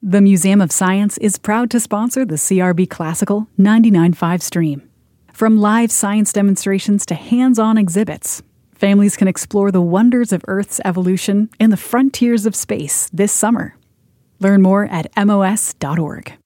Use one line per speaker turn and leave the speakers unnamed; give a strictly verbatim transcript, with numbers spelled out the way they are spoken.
The Museum of Science is proud to sponsor the C R B Classical ninety-nine point five stream. From live science demonstrations to hands-on exhibits, families can explore the wonders of Earth's evolution and the frontiers of space this summer. Learn more at M O S dot org.